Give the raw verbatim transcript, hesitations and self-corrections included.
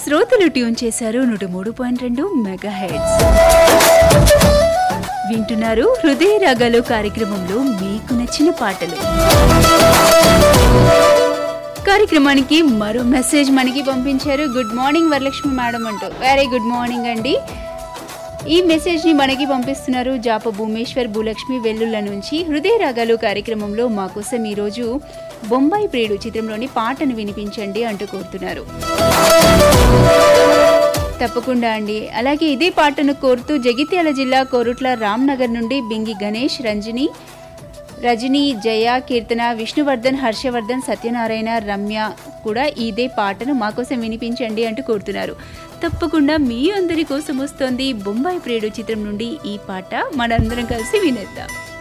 శ్రోతలు ట్యూన్ చేశారు నూట మూడు పాయింట్ రెండు మెగా హెడ్స్. వింటున్నారు హృదయ రాగాలు కార్యక్రమంలో మీకు నచ్చిన పాటలు. కార్యక్రమానికి మరో మెసేజ్ మనకి పంపించారు. గుడ్ మార్నింగ్ వరలక్ష్మి మేడం అంటూ. వెరీ గుడ్ మార్నింగ్ అండి. ఈ మెసేజ్ ని మనకి పంపిస్తున్నారు జాప భూమేశ్వర్ భూలక్ష్మి వెల్లుల్ల నుంచి. హృదయ రాగాలు కార్యక్రమంలో మా కోసం ఈరోజు బొంబాయి ప్రియుడు చిత్రంలోని పాటను వినిపించండి అంటూ కోరుతున్నారు. తప్పకుండా అండి. అలాగే ఇదే పాటను కోరుతూ జగిత్యాల జిల్లా కోరుట్ల రామ్నగర్ నుండి బింగి గణేష్, రంజని, రజని, జయ, కీర్తన, విష్ణువర్ధన్, హర్షవర్ధన్, సత్యనారాయణ, రమ్య కూడా ఇదే పాటను మా కోసం వినిపించండి అంటూ కోరుతున్నారు. తప్పకుండా మీ అందరి కోసం వస్తోంది బొంబాయి ప్రియుడు చిత్రం నుండి ఈ పాట. మనందరం కలిసి వినేద్దాం.